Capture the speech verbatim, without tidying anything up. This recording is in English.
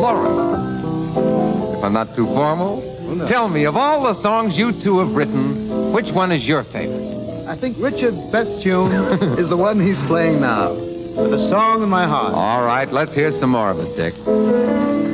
Florence. If I'm not too formal, no. tell me, of all the songs you two have written, which one is your favorite? I think Richard's best tune is the one he's playing now. With a song in my heart. All right, let's hear some more of it, Dick.